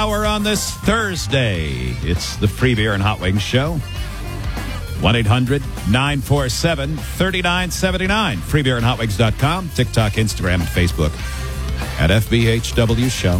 hour on this Thursday. It's the Free Beer and Hot Wings Show. 1-800-947-3979. Freebeerandhotwings.com. TikTok, Instagram, and Facebook at FBHW Show.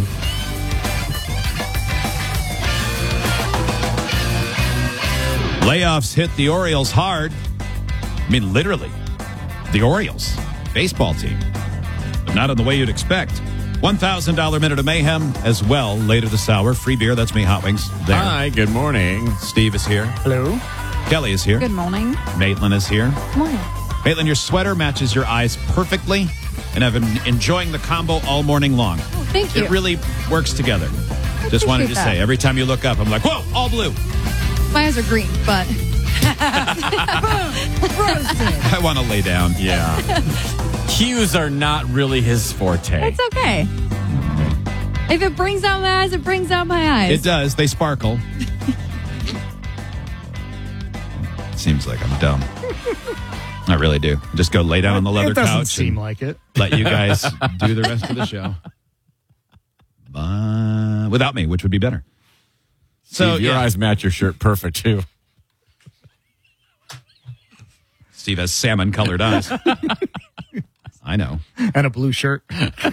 Layoffs hit the Orioles hard. I mean, literally. The Orioles baseball team. But not in the way you'd expect. $1,000 Minute of Mayhem as well later this hour. Free beer, that's me, Hot Wings. There. Hi, good morning. Steve is here. Hello. Kelly is here. Good morning. Maitland is here. Good morning. Maitland, your sweater matches your eyes perfectly, and I've been enjoying the combo all morning long. Oh, thank you. It really works together. Just wanted to say, every time you look up, I'm like, whoa, all blue. My eyes are green, but I want to lay down. Yeah. Hues are not really his forte. it's okay. If it brings out my eyes, it brings out my eyes. It does. They sparkle. Seems like I'm dumb. I really do. Just go lay down on the leather It doesn't couch seem and like it. let you guys do the rest of the show. Without me, which would be better. So Steve, your eyes match your shirt perfect, too. Steve has salmon-colored eyes. I know. And a blue shirt.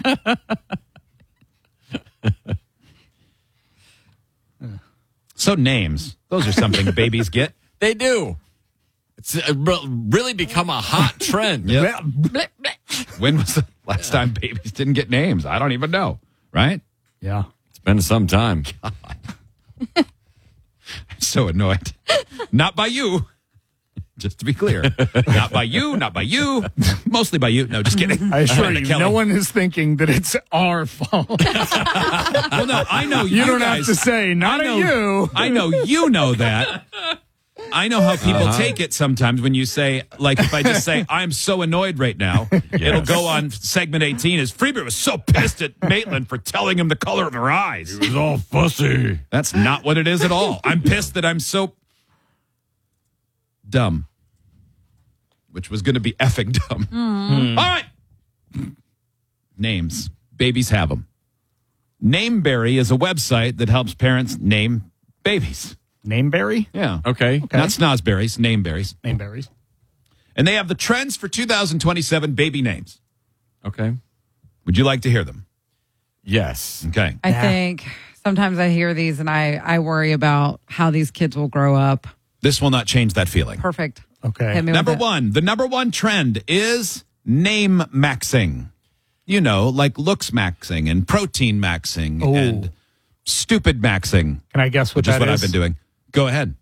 So names. Those are something babies get. They do. It's really become a hot trend. Yep. When was the last time babies didn't get names? I don't even know. Right? Yeah. It's been some time. I'm so annoyed. Not by you. Just to be clear. Not by you, not by you. Mostly by you. No, just kidding. I assure you, Kelly. no one is thinking that it's our fault. Well, no, I know you don't guys, have to say, not you. I know you know that. I know how people take it sometimes when you say, like, if I just say, I'm so annoyed right now, it'll go on segment 18 as Freebeer was so pissed at Maitland for telling him the color of her eyes. It was all fussy. That's not what it is at all. I'm pissed that I'm so dumb. Which was going to be effing dumb. All right. Names. Babies have them. Nameberry is a website that helps parents name babies. Nameberry? Yeah. Okay. Not snozberries, nameberries. Nameberries. And they have the trends for 2027 baby names. Okay. Would you like to hear them? Yes. Okay. I think sometimes I hear these and I worry about how these kids will grow up. This will not change that feeling. Perfect. Okay. Hit me Number with it. one, the number one trend is name maxing. You know, like looks maxing and protein maxing Oh. and stupid maxing, Can I guess what which is that what is? I've been doing. Go ahead.